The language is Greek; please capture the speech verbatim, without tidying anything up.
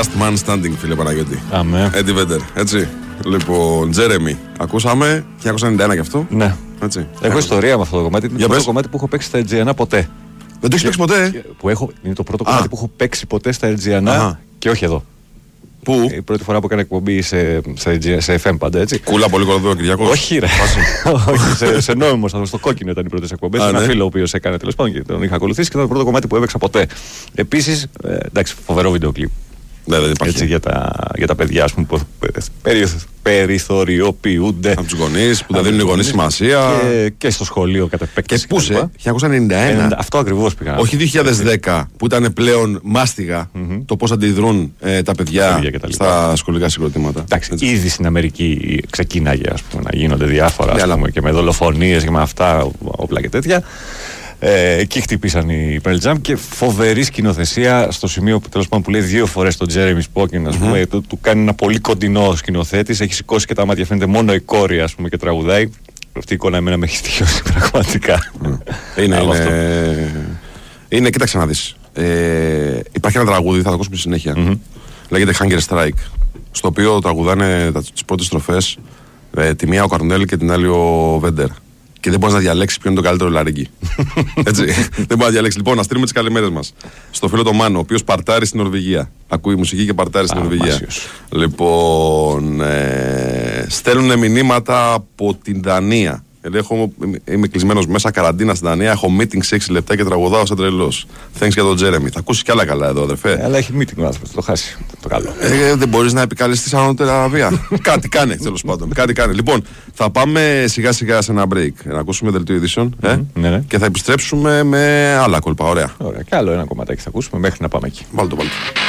Last Man Standing, φίλε Παναγιώτη. Αμέ. Eddie Vedder, έτσι. Λοιπόν, Jeremy, ακούσαμε χίλια εννιακόσια ενενήντα ένα κι αυτό. Ναι. Έτσι. Έχω ιστορία με αυτό το κομμάτι. Είναι το πρώτο κομμάτι που έχω παίξει στα Ερτζιανά ποτέ. Δεν το έχει παίξει ποτέ. Που έχω, είναι το πρώτο κομμάτι που έχω παίξει ποτέ στα Ερτζιανά και όχι εδώ. Πού? Η πρώτη φορά που έκανα εκπομπή σε, σε, σε εφ εμ πάντα, έτσι. Κούλα, πολύ κολοδό, Κυριακός. Όχι, ρε. Όχι, σε, σε νόμιμο σταθμό, στο Κόκκινο ήταν οι πρώτες εκπομπές. Ένα ναι. φίλο ο οποίος έκανε τέλος πάντων και τον είχα ακολουθήσει και ήταν το πρώτο κομμάτι που έπαιξα ποτέ. Επίσης, ε, εντάξει, φοβερό βίντεο κλιπ. Ναι, δεν υπάρχει. Έτσι, για, τα, για τα παιδιά, ας πούμε, που περι, περιθωριοποιούνται. Από τους γονείς, που τα δίνουν οι γονείς σημασία. Και, και στο σχολείο κατά επέκταση. Και πού σε, χίλια εννιακόσια ενενήντα ένα. ενενήντα, αυτό ακριβώς πήγα. Όχι δύο χιλιάδες δέκα, που ήταν πλέον μάστιγα mm-hmm. το πώς αντιδρούν ε, τα παιδιά, παιδιά στα σχολικά συγκροτήματα. Εντάξει, έτσι. Ήδη στην Αμερική ξεκίναγε, ας πούμε, να γίνονται διάφορα, ας πούμε, και με δολοφονίες και με αυτά, όπλα και τέτοια. Ε, εκεί χτυπήσαν οι Pearl Jam και φοβερή σκηνοθεσία στο σημείο που τέλος πάντων που λέει δύο φορές τον Jeremy Spoken, ας πούμε, mm-hmm. του, του κάνει ένα πολύ κοντινό σκηνοθέτης, έχει σηκώσει και τα μάτια, φαίνεται μόνο η κόρη, ας πούμε, και τραγουδάει. Αυτή η εικόνα εμένα με έχει στοιχειώσει πραγματικά. Mm. είναι, είναι, είναι, κοίταξε να δεις. Ε, υπάρχει ένα τραγούδι, θα το ακούσουμε στη συνέχεια. Mm-hmm. Λέγεται Hunger Strike, στο οποίο τραγουδάνε τις πρώτες στροφές ε, τη μία ο Καρνέλ και την άλλη ο Βέντερ. Και δεν μπορεί να διαλέξει ποιο είναι το καλύτερο λαρίγκι. Έτσι. Δεν μπορεί να διαλέξει. Λοιπόν, να στείλουμε τις καλημέρες μας στο φίλο το Μάνο, ο οποίος παρτάρει στην Νορβηγία. Ακούει μουσική και παρτάρει στην Νορβηγία. Λοιπόν, ε, στέλνουν μηνύματα από την Δανία. Έχω, είμαι κλεισμένος μέσα καραντίνα στην Δανία. Έχω meeting σε έξι λεπτά και τραγουδάω σαν τρελός. Thanks για τον Τζέρεμι. Θα ακούσει κι άλλα καλά εδώ, αδερφέ. Ε, αλλά έχει meeting ο άνθρωπος, το χάσει. Το καλό. Ε, δεν μπορείς να επικαλεστείς ανώτερα βία. Κάτι κάνει, τέλος πάντων. Κάτι κάνει. Λοιπόν, θα πάμε σιγά σιγά σε ένα break. Να ακούσουμε δελτίο ειδήσεων. Ε? Mm-hmm, ναι, ναι. Και θα επιστρέψουμε με άλλα κόλπα. Ωραία. Ωραία. Και άλλο ένα κομματάκι θα ακούσουμε μέχρι να πάμε εκεί. Βάλτε το, βάλτε.